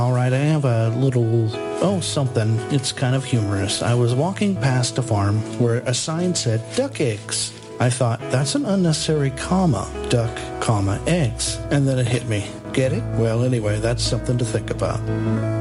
All right, I have a little, something. It's kind of humorous. I was walking past a farm where a sign said duck eggs. I thought, that's an unnecessary comma. Duck, comma, eggs. And then it hit me. Get it? Well, anyway, that's something to think about.